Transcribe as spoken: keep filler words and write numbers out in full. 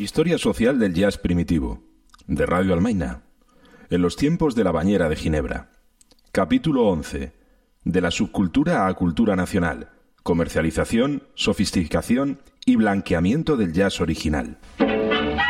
Historia social del jazz primitivo, de Radio Almaina, en los tiempos de la bañera de Ginebra. Capítulo once. De la subcultura a cultura nacional, comercialización, sofisticación y blanqueamiento del jazz original.